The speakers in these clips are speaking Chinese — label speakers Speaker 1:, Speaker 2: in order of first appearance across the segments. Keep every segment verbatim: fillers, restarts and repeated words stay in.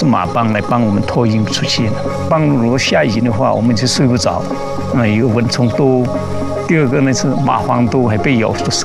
Speaker 1: 马帮来帮我们托运出去的。帮如果下雨的话，我们就睡不着，那有蚊虫多。第二个呢是蚂蟥多，还被咬死。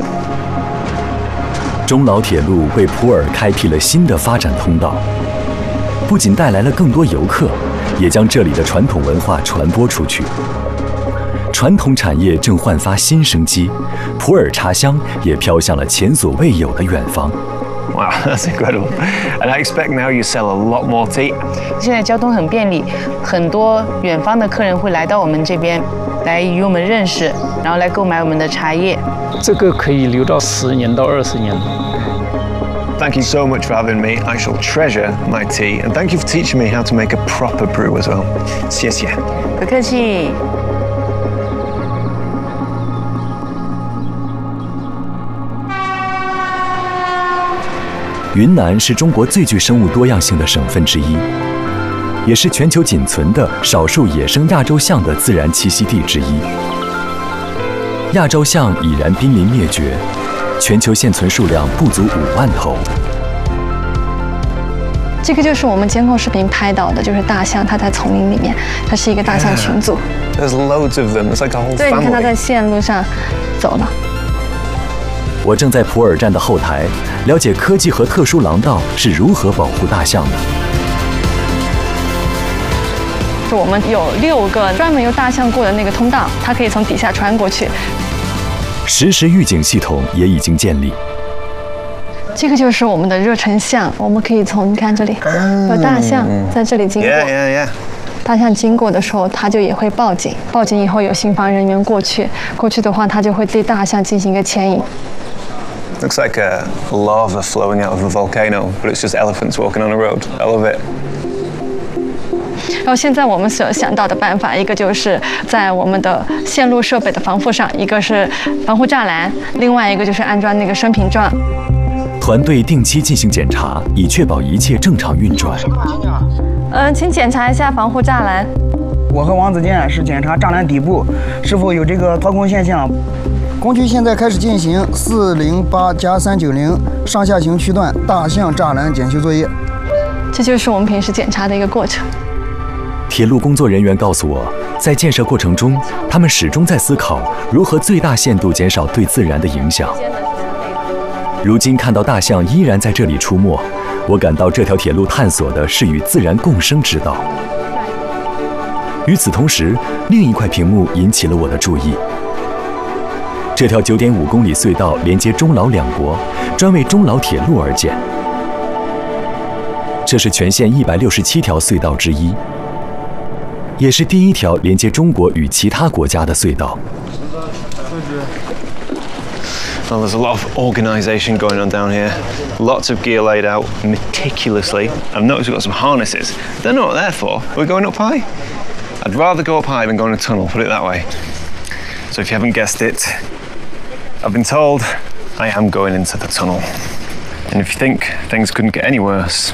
Speaker 2: 中老铁路为普洱开辟了新的发展通道，不仅带来了更多游客，也将这里的传统文化传播出去。传统产业正焕发新生机，普洱茶香也飘向了前所未有的远方。
Speaker 3: Wow, that's incredible. And I expect now you sell a lot more tea.
Speaker 4: 现在交通很便利，很多远方的客人会来到我们这边，来与我们认识，然后来购买我们的茶叶。
Speaker 1: 这个可以留到十年到二十年。
Speaker 3: Thank you so much for having me. I shall treasure my tea, and thank you for teaching me how to make a proper brew as well. 谢谢。
Speaker 4: 不客气。
Speaker 2: 云南是中国最具生物多样性的省份之一，也是全球仅存的少数野生亚洲象的自然栖息地之一。亚洲象已然濒临灭绝，全球现存数量不足五万头。
Speaker 5: 这个就是我们监控视频拍到的，就是大象，它在丛林里面，它是一个大象群组。
Speaker 3: There's loads of them. It's like a whole family.
Speaker 5: 对，你看它在线路上走了。
Speaker 2: 我正在普洱站的后台了解科技和特殊廊道是如何保护大象的。
Speaker 5: 我们有六个专门由大象过的那个通道，它可以从底下穿过去。
Speaker 2: 实时预警系统也已经建立。
Speaker 5: 这个就是我们的热成像，我们可以从你看这里有大象在这里经过。
Speaker 3: Yeah, yeah, yeah.
Speaker 5: 大象经过的时候，它就也会报警，报警以后有信访人员过去，过去的话，它就会对大象进行一个牵引。
Speaker 3: Looks like a lava flowing out of a volcano, but it's just elephants walking on a road. I love it.
Speaker 5: 然后现在我们所想到的办法，一个就是在我们的线路设备的防护上，一个是防护栅栏，另外一个就是安装那个升屏桩。
Speaker 2: 团队定期进行检查，以确保一切正常运转。
Speaker 5: 嗯，请检查一下防护栅栏。
Speaker 6: 我和王子健是检查栅栏底部是否有这个掏空现象。工区现在开始进行四零八加三九零上下行区段大象栅栏检修作业。
Speaker 5: 这就是我们平时检查的一个过程。
Speaker 2: 铁路工作人员告诉我，在建设过程中，他们始终在思考如何最大限度减少对自然的影响。如今看到大象依然在这里出没，我感到这条铁路探索的是与自然共生之道。与此同时，另一块屏幕引起了我的注意。这条九点五公里隧道连接中老两国，专为中老铁路而建。这是全线一百六十七条隧道之一，也是第一条连接中国与其他国家的隧道。
Speaker 3: Well, there's a lot of organisation going on down here. Lots of gear laid out meticulously. I've noticed we've got some harnesses. Don't know what they're for. We're going up high? I'd rather go up high than go in a tunnel, put it that way. So if you haven't guessed it, I've been told I am going into the tunnel. And if you think things couldn't get any worse.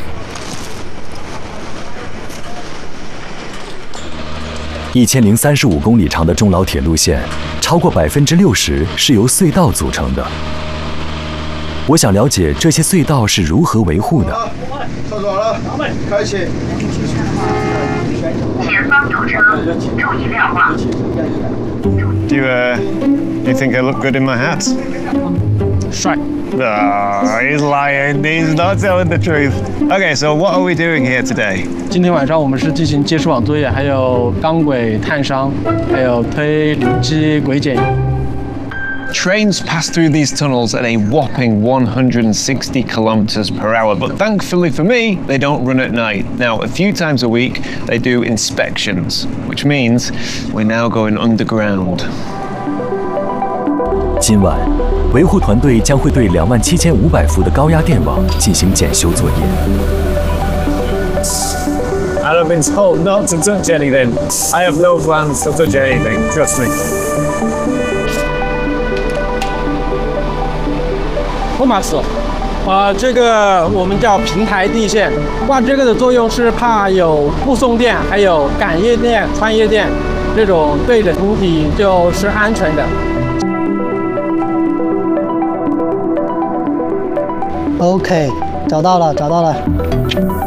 Speaker 2: 一千零三十五公里长的中老铁路线，超过百分之六十是由隧道组成的。我想了解这些隧道是如何维护的。
Speaker 6: 测准了，开启。
Speaker 7: 前方有车，注意瞭望。
Speaker 3: Do you, uh, do you think I look good in my hat?
Speaker 1: 帅。
Speaker 3: Oh, he's lying. He's not telling the truth. Okay, so what are we doing here today?
Speaker 8: 今天晚上我们是进行接触网作业，还有钢轨探伤，还有推流机轨检。
Speaker 3: Trains pass through these tunnels at a whopping one hundred sixty kilometers per hour, but thankfully for me, they don't run at night. Now, a few times a week, they do inspections, which means we're now going underground.
Speaker 2: 今晚，维护团队将会对两万七千五百伏的高压电网进行检修作业。
Speaker 3: I've been told not to touch anything. I have no plans to touch anything. Trust me.
Speaker 8: 托马斯，啊，这个我们叫平台地线，挂这个的作用是怕有布送电，还有感应电、穿越电，这种对着主体就是安全的。
Speaker 9: OK， 找到了，找到了。